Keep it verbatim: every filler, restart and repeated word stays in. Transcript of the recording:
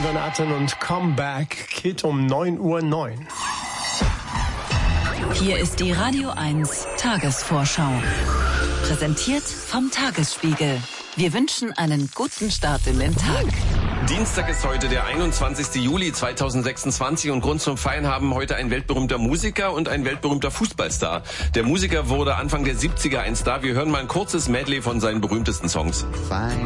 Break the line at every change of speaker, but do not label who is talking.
Van Atten und Comeback, Kid um neun Uhr neun.
Hier ist die Radio eins Tagesvorschau. Präsentiert vom Tagesspiegel. Wir wünschen einen guten Start in den Tag.
Dienstag ist heute der einundzwanzigste Juli zweitausendsechsundzwanzig und Grund zum Feiern haben heute ein weltberühmter Musiker und ein weltberühmter Fußballstar. Der Musiker wurde Anfang der siebziger ein Star. Wir hören mal ein kurzes Medley von seinen berühmtesten Songs.